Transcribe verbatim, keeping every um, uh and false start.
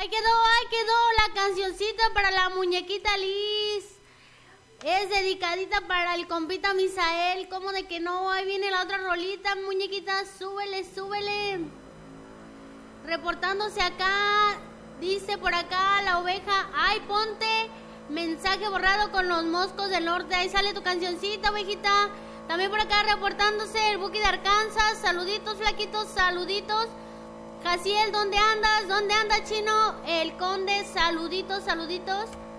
Ahí quedó, ahí quedó la cancioncita para la muñequita Liz. Es dedicadita para el compita Misael. ¿Cómo de que no? Ahí viene la otra rolita, muñequita. Súbele, súbele. Reportándose acá. Dice por acá la oveja. Ay, ponte mensaje borrado con los moscos del norte. Ahí sale tu cancioncita, ovejita. También por acá reportándose el Buki de Arkansas. Saluditos, flaquitos, saluditos. Jaciel, ¿dónde andas? ¿Dónde anda, chino? El conde, saluditos, saluditos.